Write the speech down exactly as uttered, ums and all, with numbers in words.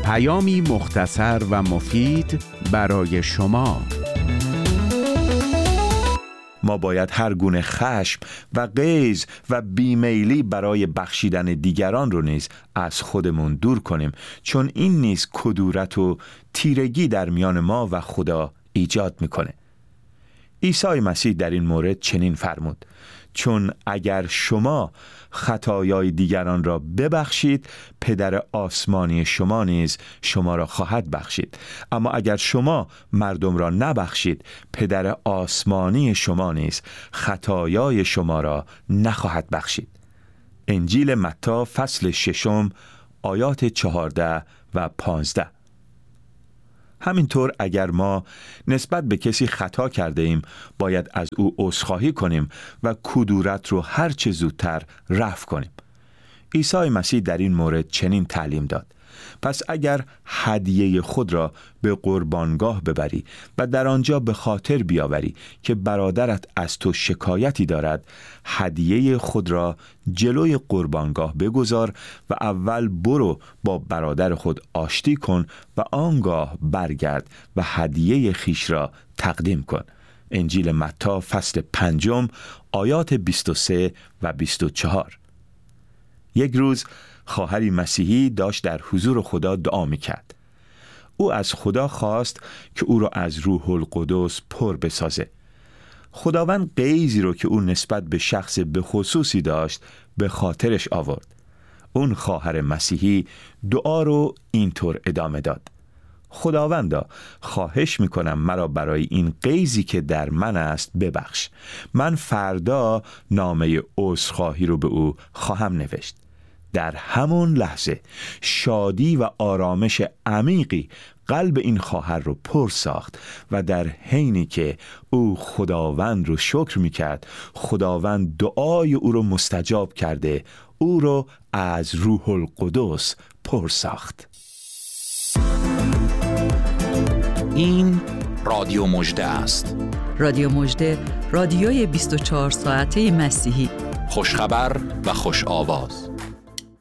پیامی مختصر و مفید برای شما. ما باید هر گونه خشم و غیظ و بیمیلی برای بخشیدن دیگران رو نیز از خودمون دور کنیم، چون این نیز کدورت و تیرگی در میان ما و خدا ایجاد میکنه. عیسی مسیح در این مورد چنین فرمود: چون اگر شما خطایای دیگران را ببخشید، پدر آسمانی شما نیز شما را خواهد بخشید. اما اگر شما مردم را نبخشید، پدر آسمانی شما نیز خطایای شما را نخواهد بخشید. انجیل متی فصل ششم آیات چهارده و پانزده. همینطور اگر ما نسبت به کسی خطا کرده ایم، باید از او عذرخواهی کنیم و کدورت رو هر چه زودتر رفع کنیم. عیسی مسیح در این مورد چنین تعلیم داد: پس اگر هدیه خود را به قربانگاه ببری و در آنجا به خاطر بیاوری که برادرت از تو شکایتی دارد، هدیه خود را جلوی قربانگاه بگذار و اول برو با برادر خود آشتی کن و آنگاه برگرد و هدیه خیش را تقدیم کن. انجیل متی فصل پنجم آیات بیست و سه و بیست و چهار. یک روز خواهری مسیحی داشت در حضور خدا دعا میکرد. او از خدا خواست که او را از روح القدس پر بسازه. خداوند غیظی رو که او نسبت به شخص به خصوصی داشت به خاطرش آورد. اون خواهر مسیحی دعا رو اینطور ادامه داد: خداوندا، خواهش میکنم مرا برای این غیظی که در من است ببخش. من فردا نامه عذرخواهی رو به او خواهم نوشت. در همون لحظه شادی و آرامش عمیقی قلب این خواهر رو پر ساخت و در حینی که او خداوند رو شکر میکرد، خداوند دعای او رو مستجاب کرده، او رو از روح القدس پر ساخت. این رادیو مژده است. رادیو مژده، رادیوی بیست و چهار ساعته مسیحی. خوشخبر و خوش آواز.